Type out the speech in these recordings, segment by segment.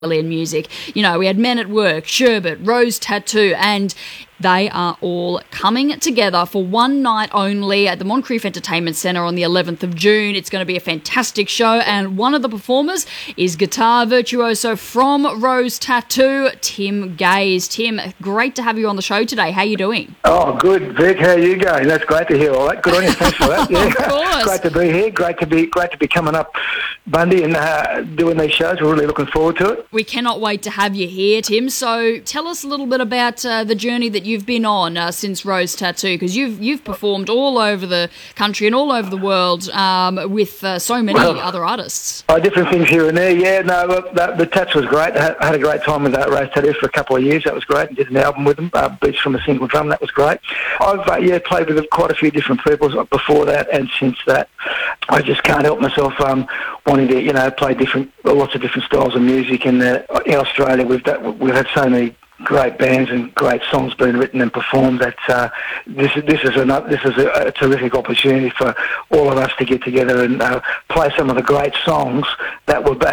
Australian music. You know, we had Men at Work, Sherbet, Rose Tattoo, and they are all coming together for one night only at the Moncrief Entertainment Centre on the 11th of June. It's going to be a fantastic show, and one of the performers is guitar virtuoso from Rose Tattoo, Tim Gaze. Tim, great to have you on the show today. How are you doing? Oh, good, Vic. How are you going? That's great to hear all that. Good on you. Thanks for that. Yeah. Of course. Great to be here. Great to be coming up Bundy and doing these shows. We're really looking forward to it. We cannot wait to have you here, Tim. So tell us a little bit about the journey that you've been on since Rose Tattoo, because you've performed all over the country and all over the world with so many other artists. Different things here and there. Yeah, no, the Tats was great. I had a great time with Rose Tattoo for a couple of years. That was great. I did an album with them, Beats from a Single Drum. That was great. I've played with quite a few different people before that, and since that, I just can't help myself wanting to play lots of different styles of music. And in Australia, we've had so many great bands and great songs being written and performed that this is a terrific opportunity for all of us to get together and play some of the great songs that were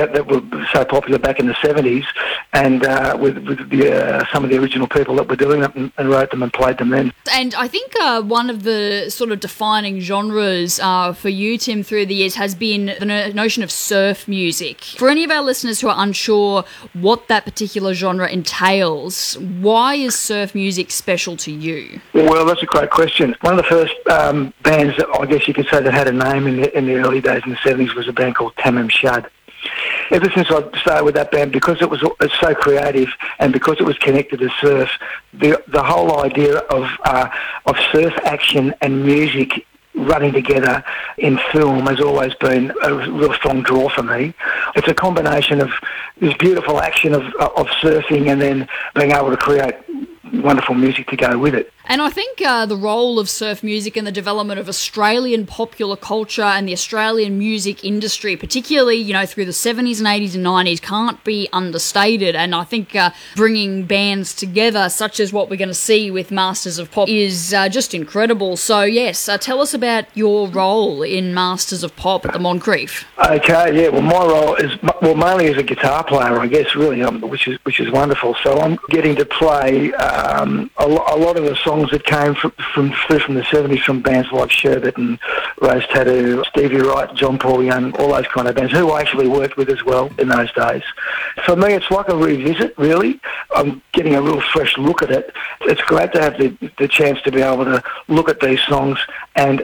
so popular back in the 70s, and with some of the original people that were doing it and wrote them and played them then. And I think one of the sort of defining genres for you, Tim, through the years has been the notion of surf music. For any of our listeners who are unsure what that particular genre entails, why is surf music special to you? Well, that's a great question. One of the first bands that I guess you could say that had a name in the early days in the 70s was a band called Tamim Shud. Ever since I started with that band, because it's so creative and because it was connected to surf, the whole idea of surf action and music running together in film has always been a real strong draw for me. It's a combination of this beautiful action of surfing and then being able to create wonderful music to go with it. And I think the role of surf music in the development of Australian popular culture and the Australian music industry, particularly, through the 70s and 80s and 90s, can't be understated. And I think bringing bands together, such as what we're going to see with Masters of Pop, is just incredible. So, yes, tell us about your role in Masters of Pop at the Moncrief. Okay, yeah, well, my role is mainly as a guitar player, I guess, really, which is wonderful. So I'm getting to play a lot of the songs that came from the 70s from bands like Sherbet and Rose Tattoo, Stevie Wright, John Paul Young, all those kind of bands, who I actually worked with as well in those days. For me, it's like a revisit, really. I'm getting a real fresh look at it. It's great to have the chance to be able to look at these songs and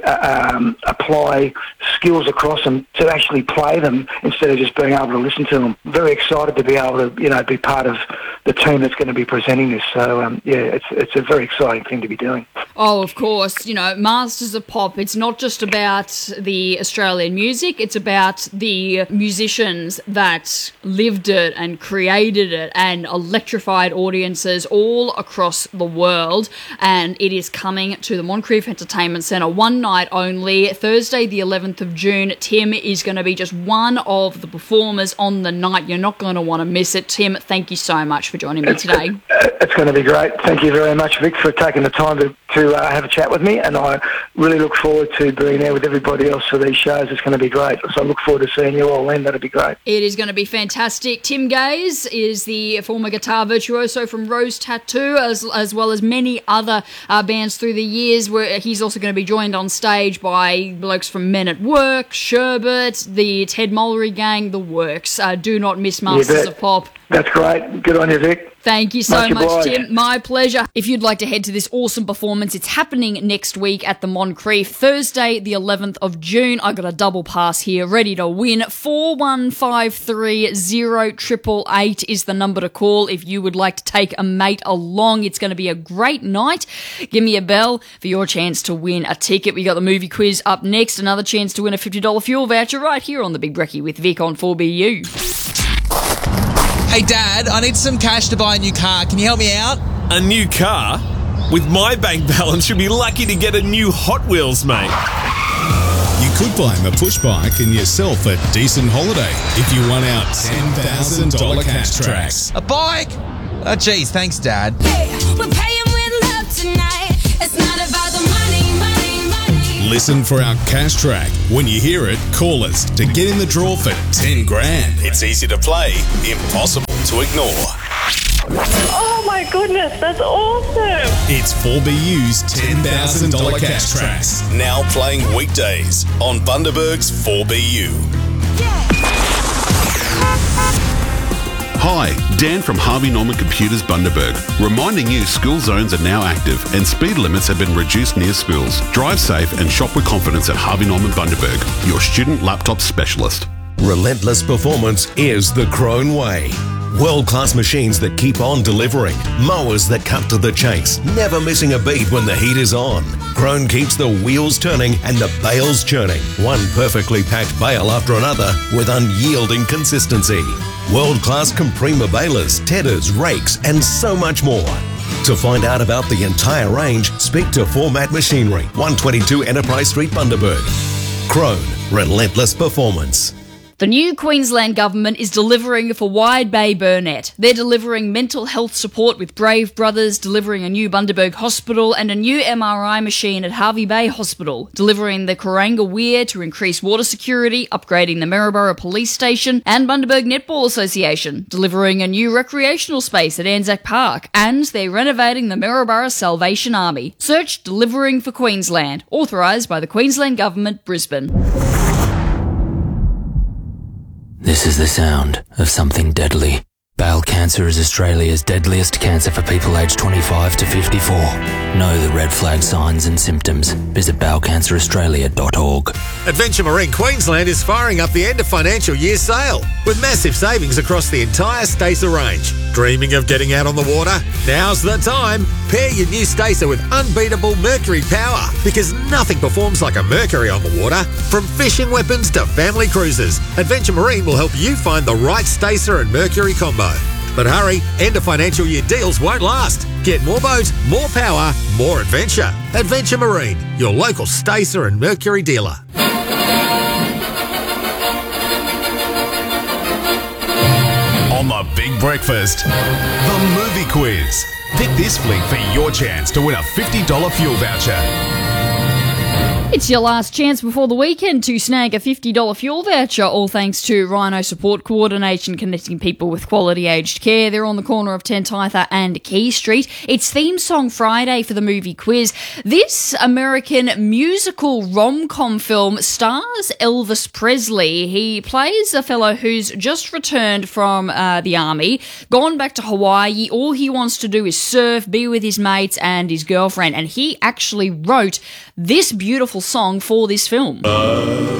apply skills across them to actually play them instead of just being able to listen to them. Very excited to be able to, be part of the team that's going to be presenting this. So, it's a very exciting thing to be doing. Oh, of course. Masters of Pop, it's not just about the Australian music, it's about the musicians that lived it and created it and electrified audiences all across the world. And it is coming to the Moncrief Entertainment Centre one night only, Thursday the 11th of June. Tim is going to be just one of the performers on the night. You're not going to want to miss it. Tim, thank you so much for joining me today. It's going to be great. Thank you very much, Vic, for taking the time to have a chat with me, and I really look forward to being there with everybody else for these shows. It's going to be great. So I look forward to seeing you all then. That'll be great. It is going to be fantastic. Tim Gaze is the former guitar virtuoso from Rose Tattoo, as well as many other bands through the years, where he's also going to be joined on stage by blokes from Men at Work, Sherbet, the Ted Mullery Gang, the works. Do not miss Masters of Pop. That's great. Good on you, Vic. Thank you so much, Tim. My pleasure. If you'd like to head to this awesome performance, it's happening next week at the Moncrief, Thursday, the 11th of June. I got a double pass here, ready to win. 41530888 is the number to call if you would like to take a mate along. It's going to be a great night. Give me a bell for your chance to win a ticket. We got the movie quiz up next. Another chance to win a $50 fuel voucher right here on the Big Brekkie with Vic on 4BU. Hey, Dad, I need some cash to buy a new car. Can you help me out? A new car? With my bank balance, you'll be lucky to get a new Hot Wheels, mate. You could buy him a push bike and yourself a decent holiday if you won out $10,000 cash tracks. A bike? Oh, geez, thanks, Dad. Hey, we're paying with love tonight. It's not about the money, money, money. Listen for our cash track. When you hear it, call us to get in the draw for 10 grand. It's easy to play, impossible to ignore. Oh my goodness, that's awesome. It's 4BU's $10,000 cash tracks. Now playing weekdays on Bundaberg's 4BU. Hi, Dan from Harvey Norman Computers Bundaberg. Reminding you school zones are now active and speed limits have been reduced near schools. Drive safe and shop with confidence at Harvey Norman Bundaberg, your student laptop specialist. Relentless performance is the Krone way. World-class machines that keep on delivering. Mowers that cut to the chase, never missing a beat when the heat is on. Krone keeps the wheels turning and the bales churning. One perfectly packed bale after another with unyielding consistency. World-class Comprima balers, tedders, rakes, and so much more. To find out about the entire range, speak to Format Machinery, 122 Enterprise Street, Bundaberg. Krone, relentless performance. The new Queensland government is delivering for Wide Bay Burnett. They're delivering mental health support with Brave Brothers, delivering a new Bundaberg hospital and a new MRI machine at Harvey Bay Hospital, delivering the Kuranga Weir to increase water security, upgrading the Maryborough Police Station and Bundaberg Netball Association, delivering a new recreational space at Anzac Park, and they're renovating the Maryborough Salvation Army. Search Delivering for Queensland, authorised by the Queensland Government, Brisbane. This is the sound of something deadly. Bowel cancer is Australia's deadliest cancer for people aged 25 to 54. Know the red flag signs and symptoms. Visit bowelcanceraustralia.org. Adventure Marine Queensland is firing up the end of financial year sale with massive savings across the entire Stacer range. Dreaming of getting out on the water? Now's the time. Pair your new Stacer with unbeatable Mercury power because nothing performs like a Mercury on the water. From fishing weapons to family cruises, Adventure Marine will help you find the right Stacer and Mercury combo. But hurry, end of financial year deals won't last. Get more boat, more power, more adventure. Adventure Marine, your local Stacer and Mercury dealer. On the Big Breakfast, the movie quiz. Pick this flick for your chance to win a $50 fuel voucher. It's your last chance before the weekend to snag a $50 fuel voucher, all thanks to Rhino Support Coordination, connecting people with quality aged care. They're on the corner of Tentytha and Key Street. It's Theme Song Friday for the movie quiz. This American musical rom-com film stars Elvis Presley. He plays a fellow who's just returned from the army, gone back to Hawaii. All he wants to do is surf, be with his mates and his girlfriend, and he actually wrote this beautiful song for this film.